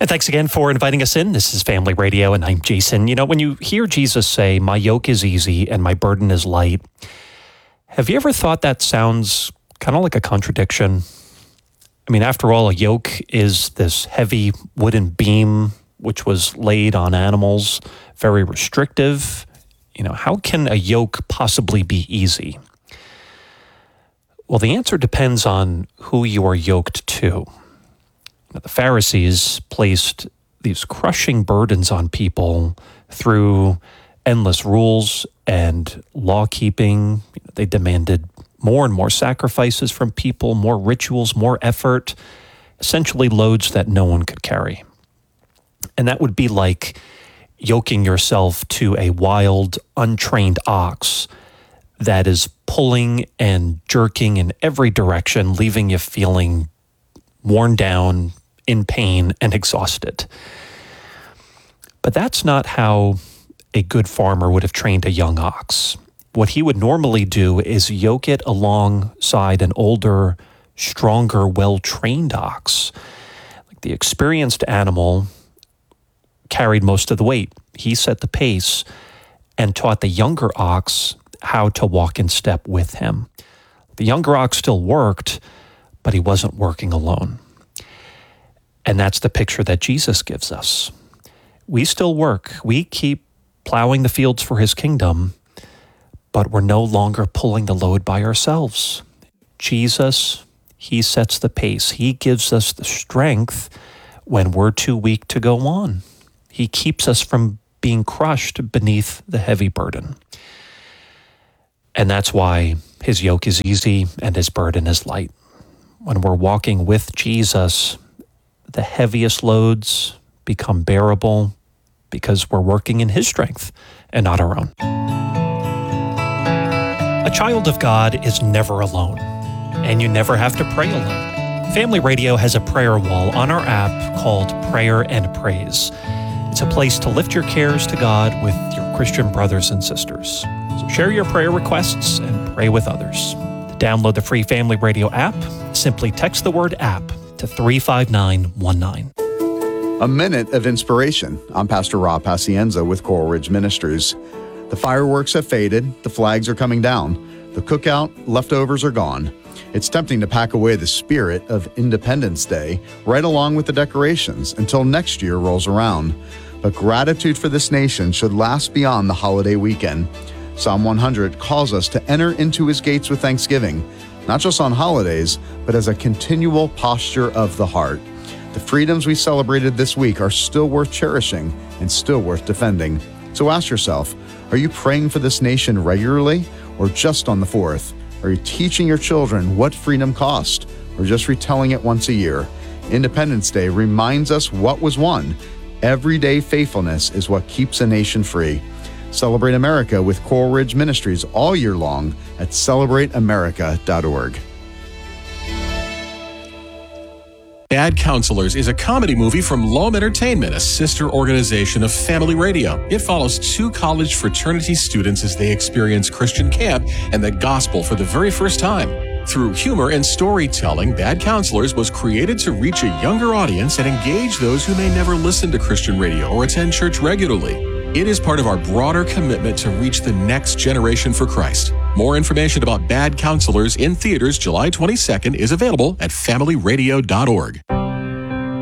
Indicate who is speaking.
Speaker 1: And thanks again for inviting us in. This is Family Radio, and I'm Jason. You know, when you hear Jesus say, "My yoke is easy and my burden is light," have you ever thought that sounds kind of like a contradiction? I mean, after all, a yoke is this heavy wooden beam which was laid on animals, very restrictive. You know, how can a yoke possibly be easy? Well, the answer depends on who you are yoked to. The Pharisees placed these crushing burdens on people through endless rules and law keeping. They demanded more and more sacrifices from people, more rituals, more effort, essentially loads that no one could carry. And that would be like yoking yourself to a wild, untrained ox that is pulling and jerking in every direction, leaving you feeling worn down, in pain, and exhausted. But that's not how a good farmer would have trained a young ox. What he would normally do is yoke it alongside an older, stronger, well-trained ox. Like the experienced animal carried most of the weight. He set the pace and taught the younger ox how to walk in step with him. The younger ox still worked, but he wasn't working alone. And that's the picture that Jesus gives us. We still work. We keep plowing the fields for his kingdom, but we're no longer pulling the load by ourselves. Jesus, he sets the pace. He gives us the strength when we're too weak to go on. He keeps us from being crushed beneath the heavy burden. And that's why his yoke is easy and his burden is light. When we're walking with Jesus, the heaviest loads become bearable because we're working in his strength and not our own. A child of God is never alone, and you never have to pray alone. Family Radio has a prayer wall on our app called Prayer and Praise. It's a place to lift your cares to God with your Christian brothers and sisters. So share your prayer requests and pray with others. To download the free Family Radio app, simply text the word app to 35919.
Speaker 2: A minute of inspiration. I'm Pastor Rob Pacienza with Coral Ridge Ministries. The fireworks have faded. The flags are coming down. The cookout leftovers are gone. It's tempting to pack away the spirit of Independence Day right along with the decorations until next year rolls around. But gratitude for this nation should last beyond the holiday weekend. Psalm 100 calls us to enter into his gates with thanksgiving, not just on holidays, but as a continual posture of the heart. The freedoms we celebrated this week are still worth cherishing and still worth defending. So ask yourself, are you praying for this nation regularly or just on the 4th? Are you teaching your children what freedom cost or just retelling it once a year? Independence Day reminds us what was won. Everyday faithfulness is what keeps a nation free. Celebrate America with Coral Ridge Ministries all year long at celebrateamerica.org.
Speaker 3: Bad Counselors is a comedy movie from Loam Entertainment, a sister organization of Family Radio. It follows two college fraternity students as they experience Christian camp and the gospel for the very first time. Through humor and storytelling, Bad Counselors was created to reach a younger audience and engage those who may never listen to Christian radio or attend church regularly. It is part of our broader commitment to reach the next generation for Christ. More information about Bad Counselors in theaters July 22nd is available at familyradio.org.